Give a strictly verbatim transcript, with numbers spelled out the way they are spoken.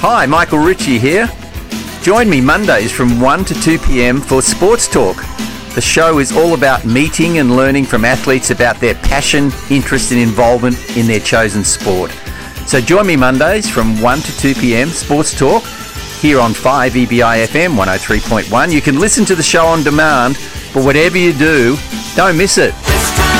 Hi, Michael Ritchie here. Join me Mondays from one to two p.m. for Sports Talk. The show is all about meeting and learning from athletes about their passion, interest and involvement in their chosen sport. So join me Mondays from one to two p.m. Sports Talk here on five E B I F M one oh three point one. You can listen to the show on demand, but whatever you do, don't miss it.